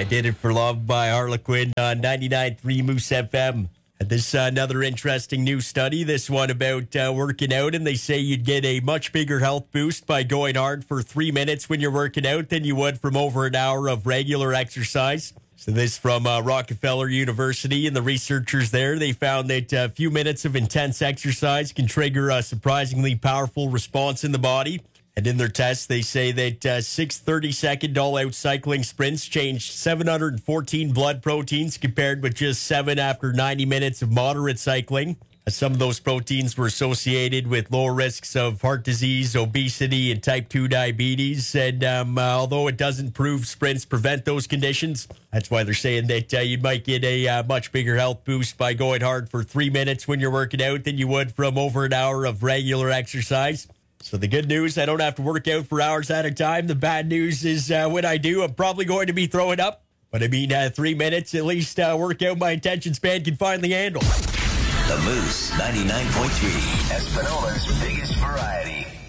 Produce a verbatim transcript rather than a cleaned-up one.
I Did It for Love by Harlequin on ninety-nine point three Moose F M. And this uh, another interesting new study, this one about uh, working out, and they say you'd get a much bigger health boost by going hard for three minutes when you're working out than you would from over an hour of regular exercise. So this from uh, Rockefeller University, and the researchers there, they found that a few minutes of intense exercise can trigger a surprisingly powerful response in the body. And in their tests, they say that uh, six thirty-second all-out cycling sprints changed seven hundred fourteen blood proteins compared with just seven after ninety minutes of moderate cycling. Some of those proteins were associated with lower risks of heart disease, obesity, and type two diabetes. And um, uh, although it doesn't prove sprints prevent those conditions, that's why they're saying that uh, you might get a uh, much bigger health boost by going hard for three minutes when you're working out than you would from over an hour of regular exercise. So the good news, I don't have to work out for hours at a time. The bad news is uh, when I do, I'm probably going to be throwing up. But I mean, uh, three minutes, at least uh, workout my attention span can finally handle. The Moose ninety-nine point three, Espanola's biggest variety.